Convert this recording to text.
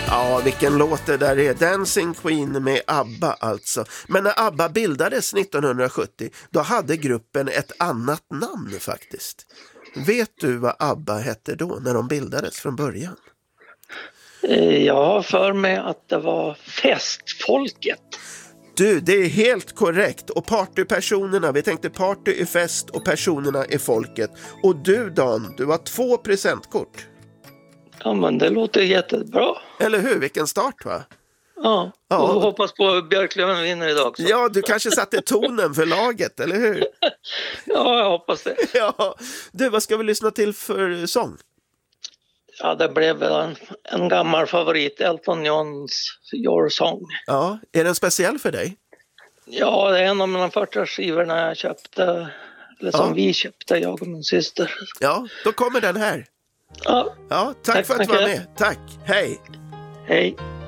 Ja, vilken låt det där är. Dancing Queen med ABBA alltså. Men när ABBA bildades 1970, då hade gruppen ett annat namn faktiskt. Vet du vad ABBA hette då när de bildades från början? Jag har för mig att det var Festfolket. Du, det är helt korrekt. Och partypersonerna, vi tänkte party är fest och personerna är folket. Och du Dan, du har 2 presentkort. Ja, men det låter jättebra. Eller hur? Vilken start, va? Ja, och hoppas på Björklöven vinner idag också. Ja, du kanske satte tonen för laget, eller hur? Ja, jag hoppas det. Ja. Du, vad ska vi lyssna till för sång? Ja, det blev väl en gammal favorit, Elton Johns Your Song. Ja, är den speciell för dig? Ja, det är en av mina första skivorna jag köpte, eller som vi köpte, jag och min syster. Ja, då kommer den här. Ja, Ja, tack för att du var med. Tack, hej. Hej.